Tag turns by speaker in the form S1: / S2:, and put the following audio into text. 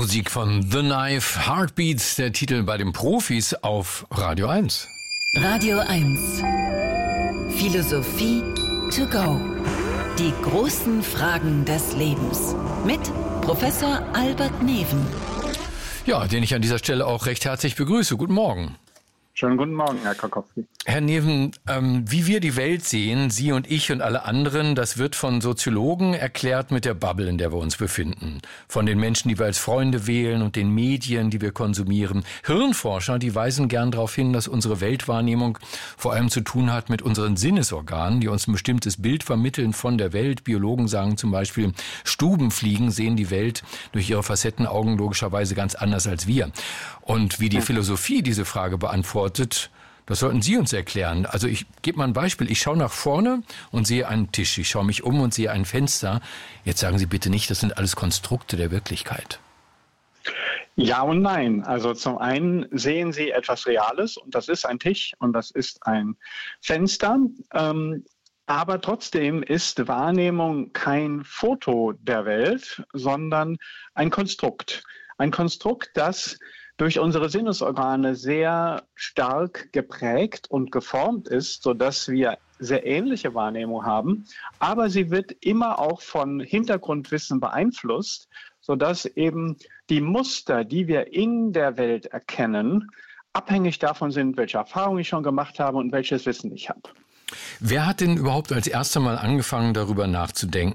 S1: Musik von The Knife, Heartbeats, der Titel bei den Profis auf Radio 1.
S2: Radio 1. Philosophie to go. Die großen Fragen des Lebens. Mit Professor Albert Neven.
S1: Ja, den ich an dieser Stelle auch recht herzlich begrüße. Guten Morgen.
S3: Schönen guten Morgen, Herr Karkowski.
S1: Herr Neven, wie wir die Welt sehen, Sie und ich und alle anderen, das wird von Soziologen erklärt mit der Bubble, in der wir uns befinden. Von den Menschen, die wir als Freunde wählen und den Medien, die wir konsumieren. Hirnforscher, die weisen gern darauf hin, dass unsere Weltwahrnehmung vor allem zu tun hat mit unseren Sinnesorganen, die uns ein bestimmtes Bild vermitteln von der Welt. Biologen sagen zum Beispiel, Stubenfliegen sehen die Welt durch ihre Facettenaugen logischerweise ganz anders als wir. Und wie die Philosophie diese Frage beantwortet, das sollten Sie uns erklären. Also ich gebe mal ein Beispiel. Ich schaue nach vorne und sehe einen Tisch. Ich schaue mich um und sehe ein Fenster. Jetzt sagen Sie bitte nicht, das sind alles Konstrukte der Wirklichkeit.
S3: Ja und nein. Also zum einen sehen Sie etwas Reales und das ist ein Tisch und das ist ein Fenster. Aber trotzdem ist Wahrnehmung kein Foto der Welt, sondern ein Konstrukt. Ein Konstrukt, das durch unsere Sinnesorgane sehr stark geprägt und geformt ist, sodass wir sehr ähnliche Wahrnehmung haben. Aber sie wird immer auch von Hintergrundwissen beeinflusst, sodass eben die Muster, die wir in der Welt erkennen, abhängig davon sind, welche Erfahrungen ich schon gemacht habe und welches Wissen ich habe.
S1: Wer hat denn überhaupt als erster Mal angefangen, darüber nachzudenken,